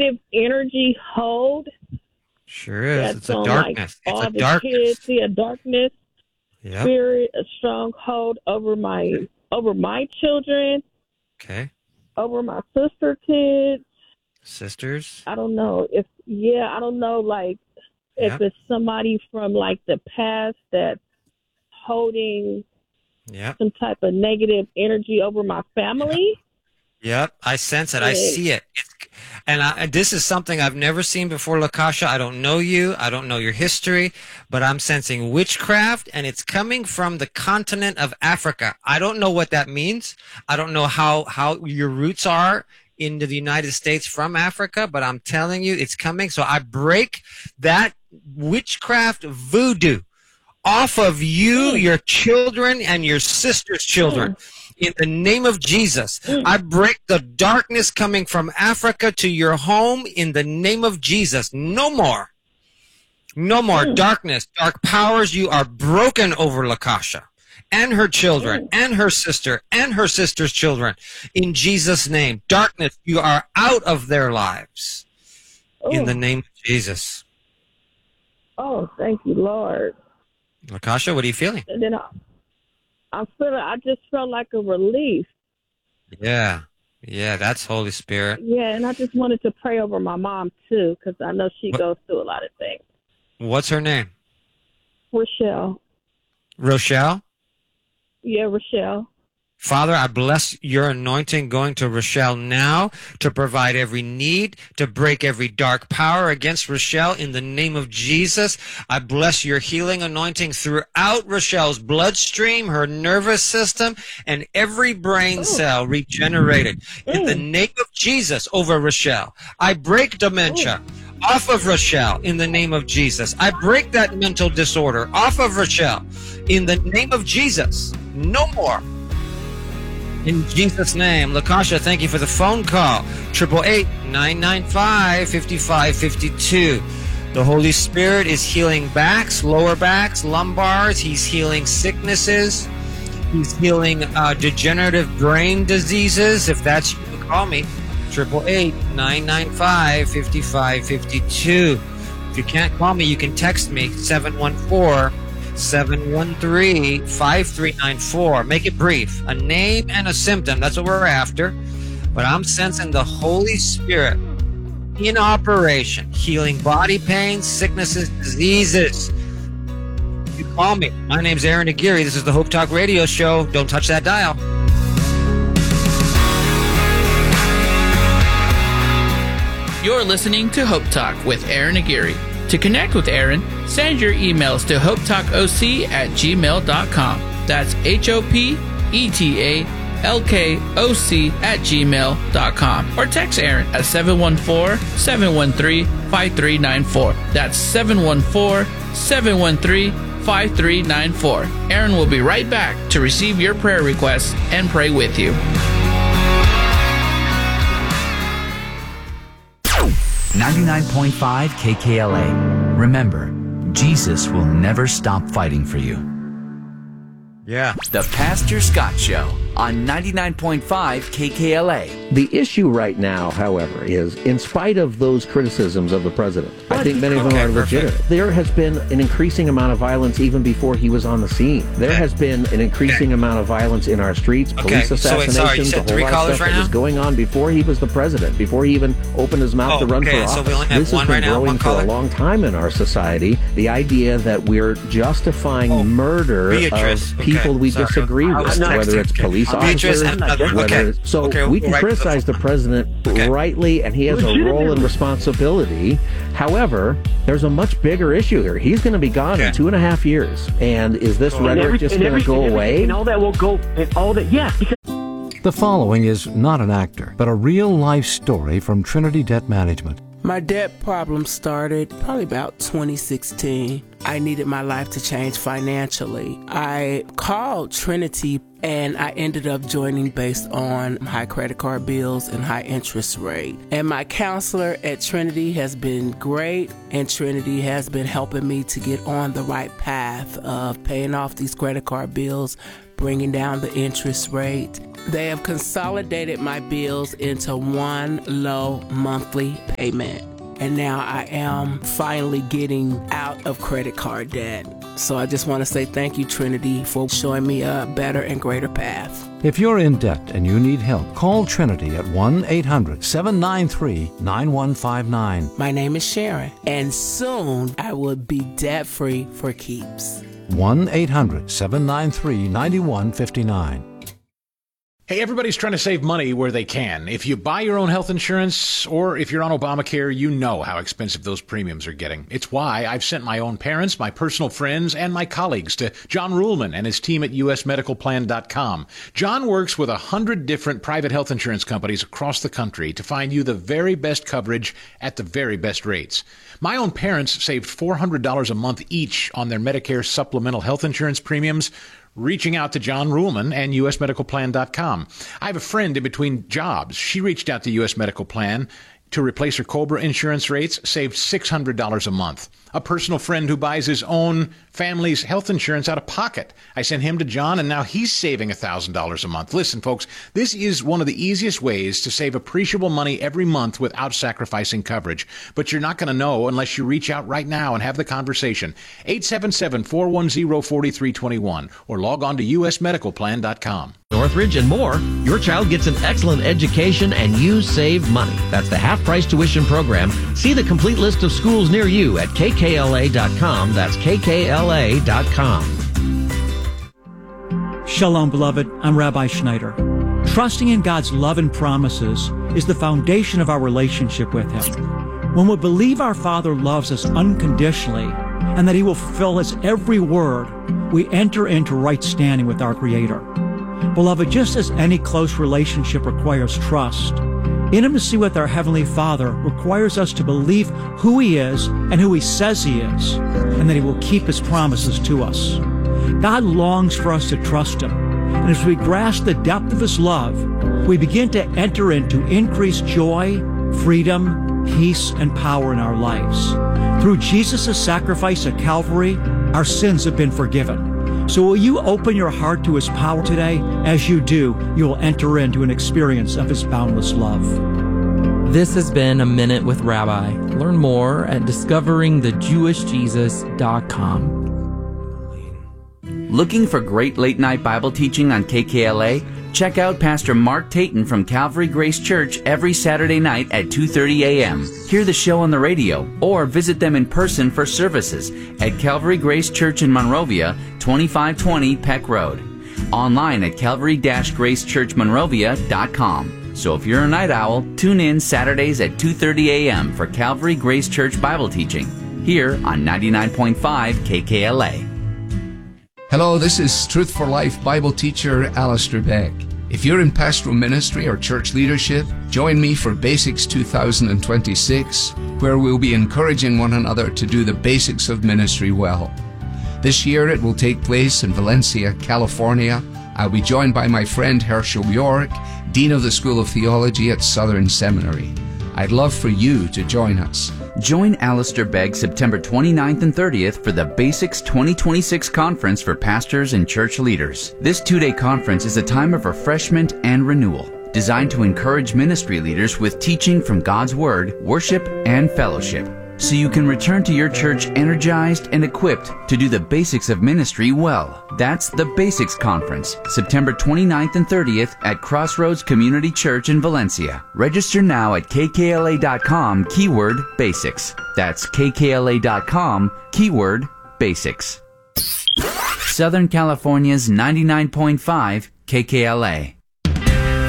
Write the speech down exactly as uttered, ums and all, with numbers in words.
energy hold. Sure is. That's It's a on, darkness. Like, it's all a the darkness. Kids, see a darkness Yep. spirit, a stronghold over my over my children, Okay. over my sister kids. Sisters. I don't know if yeah, I don't know like Yep. if it's somebody from like the past that's holding Yep. some type of negative energy over my family. Yep. I sense it. I Yeah. see it. It's, and I, this is something I've never seen before, Lakasha. I don't know you. I don't know your history, but I'm sensing witchcraft, and it's coming from the continent of Africa. I don't know what that means. I don't know how, how your roots are into the United States from Africa, but I'm telling you, it's coming. So I break that witchcraft voodoo off of you, Mm. your children, and your sister's children. Mm. In the name of Jesus, Mm. I break the darkness coming from Africa to your home in the name of Jesus. No more. No more Mm. darkness, dark powers. You are broken over Lakasha and her children Mm. and her sister and her sister's children. In Jesus' name, darkness, you are out of their lives. In the Oh. name of Jesus. Oh, thank you, Lord. Lakasha, what are you feeling? And then I, I feel I just felt like a relief. Yeah. Yeah, that's Holy Spirit. Yeah, and I just wanted to pray over my mom too, because I know she What- goes through a lot of things. What's her name? Rochelle. Rochelle? Yeah, Rochelle. Father, I bless your anointing going to Rochelle now to provide every need, to break every dark power against Rochelle in the name of Jesus. I bless your healing anointing throughout Rochelle's bloodstream, her nervous system, and every brain cell regenerated. In the name of Jesus over Rochelle, I break dementia off of Rochelle in the name of Jesus. I break that mental disorder off of Rochelle in the name of Jesus. No more. In Jesus' name. Lakasha, thank you for the phone call. eight eight eight, nine nine five, five five five two. The Holy Spirit is healing backs, lower backs, lumbars. He's healing sicknesses. He's healing uh, degenerative brain diseases. If that's you, call me. eight eight eight, nine nine five, five five five two. If you can't call me, you can text me, seven one four, seven one three, five three nine four. Make it brief. A name and a symptom. That's what we're after. But I'm sensing the Holy Spirit in operation, healing body pains, sicknesses, diseases. You call me. My name's Aaron Aguirre. This is the Hope Talk Radio Show. Don't touch that dial. You're listening to Hope Talk with Aaron Aguirre. To connect with Aaron, send your emails to hopetalkoc at gmail dot com. That's H O P E T A L K O C at gmail dot com. Or text Aaron at seven one four, seven one three, five three nine four. That's seven one four, seven one three, five three nine four. Aaron will be right back to receive your prayer requests and pray with you. ninety-nine point five K K L A. Remember, Jesus will never stop fighting for you. Yeah. The Pastor Scott Show on ninety-nine point five K K L A. The issue right now, however, is in spite of those criticisms of the president, I think many of them Okay, are legitimate. perfect. There has been an increasing amount of violence even before he was on the scene. There Okay. has been an increasing Okay. amount of violence in our streets, Okay, police so wait, assassinations, sorry, you said a whole three lot of callers stuff right that was now? going on before he was the president, before he even opened his mouth Oh, to run okay, for so office. we only have This one has been right now, growing one for caller? a long time in our society. The idea that we're justifying Oh, murder Beatrice, of okay, people we sorry. disagree I with, was whether texting. it's police Beatrice, officers, okay. whether it's, so Okay, we we'll can write the criticize the phone. president Okay. rightly, and he has a role and responsibility. However, there's a much bigger issue here. He's going to be gone Okay. in two and a half years. And is this And rhetoric just going to go away? And all that will go, and all that, yeah. Because The following is not an actor, but a real-life story from Trinity Debt Management. My debt problem started probably about twenty sixteen. I needed my life to change financially. I called Trinity and I ended up joining based on high credit card bills and high interest rate. And my counselor at Trinity has been great, and Trinity has been helping me to get on the right path of paying off these credit card bills, bringing down the interest rate. They have consolidated my bills into one low monthly payment. And now I am finally getting out of credit card debt. So I just want to say thank you, Trinity, for showing me a better and greater path. If you're in debt and you need help, call Trinity at one eight hundred seven nine three nine one five nine. My name is Sharon, and soon I will be debt-free for keeps. one eight hundred seven nine three nine one five nine. Hey, everybody's trying to save money where they can. If you buy your own health insurance or if you're on Obamacare, you know how expensive those premiums are getting. It's why I've sent my own parents, my personal friends, and my colleagues to John Ruhlman and his team at U S medical plan dot com. John works with a hundred different private health insurance companies across the country to find you the very best coverage at the very best rates. My own parents saved four hundred dollars a month each on their Medicare supplemental health insurance premiums, reaching out to John Ruhlman and U S medical plan dot com. I have a friend in between jobs. She reached out to U S Medical Plan to replace her COBRA insurance rates, saved six hundred dollars a month. A personal friend who buys his own family's health insurance out of pocket. I sent him to John, and now he's saving one thousand dollars a month. Listen, folks, this is one of the easiest ways to save appreciable money every month without sacrificing coverage. But you're not going to know unless you reach out right now and have the conversation. eight seven seven, four one zero, four three two one or log on to U S medical plan dot com. Northridge and more, your child gets an excellent education and you save money. That's the half-price tuition program. See the complete list of schools near you at K K L A dot com. That's K K L A dot com. Shalom, beloved. I'm Rabbi Schneider. Trusting in God's love and promises is the foundation of our relationship with Him. When we believe our Father loves us unconditionally and that He will fulfill His every word, we enter into right standing with our Creator. Beloved, just as any close relationship requires trust, intimacy with our Heavenly Father requires us to believe who He is and who He says He is, and that He will keep His promises to us. God longs for us to trust Him, and as we grasp the depth of His love, we begin to enter into increased joy, freedom, peace, and power in our lives. Through Jesus' sacrifice at Calvary, our sins have been forgiven. So will you open your heart to His power today? As you do, you will enter into an experience of His boundless love. This has been A Minute with Rabbi. Learn more at discovering the jewish jesus dot com. Looking for great late-night Bible teaching on K K L A? Check out Pastor Mark Tayton from Calvary Grace Church every Saturday night at two thirty a.m. Hear the show on the radio or visit them in person for services at Calvary Grace Church in Monrovia, twenty-five twenty Peck Road. Online at calvary dash grace church monrovia dot com. So if you're a night owl, tune in Saturdays at two thirty a.m. for Calvary Grace Church Bible teaching here on ninety-nine point five K K L A. Hello, this is Truth for Life Bible teacher Alistair Beck. If you're in pastoral ministry or church leadership, join me for Basics two thousand twenty-six, where we'll be encouraging one another to do the basics of ministry well. This year it will take place in Valencia, California. I'll be joined by my friend Herschel York, Dean of the School of Theology at Southern Seminary. I'd love for you to join us. Join Alistair Begg September twenty-ninth and thirtieth for the Basics twenty twenty-six Conference for Pastors and Church Leaders. This two-day conference is a time of refreshment and renewal, designed to encourage ministry leaders with teaching from God's Word, worship, and fellowship, so you can return to your church energized and equipped to do the basics of ministry well. That's the Basics Conference, September twenty-ninth and thirtieth at Crossroads Community Church in Valencia. Register now at K K L A dot com, keyword basics. That's K K L A dot com, keyword basics. Southern California's ninety-nine point five K K L A.